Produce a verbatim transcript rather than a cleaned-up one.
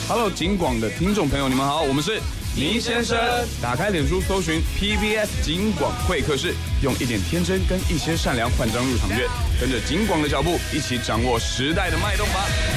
Hello， 警广的听众朋友，你们好，我们是倪先生。打开脸书搜寻 P B S 警广会客室，用一点天真跟一些善良换张入场券，跟着警广的脚步，一起掌握时代的脉动吧。